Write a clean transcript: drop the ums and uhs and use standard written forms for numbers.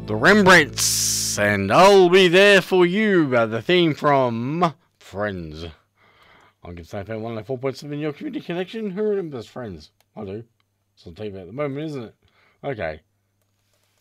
The Rembrandts, and I'll be there for you. The theme from Friends. I'm going to say 104.7 your community connection. Who remembers Friends? I do. It's on TV at the moment, isn't it? Okay.